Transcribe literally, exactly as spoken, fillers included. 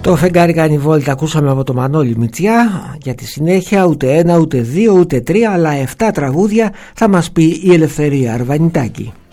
Το φεγγάρι κάνει βόλτα ακούσαμε από το Μανώλη Μητσιά. Για τη συνέχεια ούτε ένα, ούτε δύο, ούτε τρία, αλλά εφτά τραγούδια θα μας πει η Ελευθερία Αρβανιτάκη.